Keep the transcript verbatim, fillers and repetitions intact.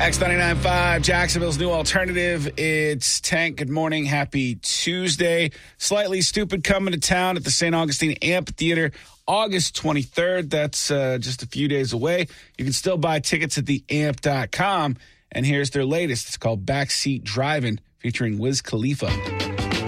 X ninety-nine point five, Jacksonville's new alternative. It's Tank. Good morning. Happy Tuesday. Slightly Stupid coming to town at the Saint Augustine Amphitheater August twenty-third. That's uh, just a few days away. You can still buy tickets at the amp dot com. And here's their latest. It's called Backseat Driving, featuring Wiz Khalifa.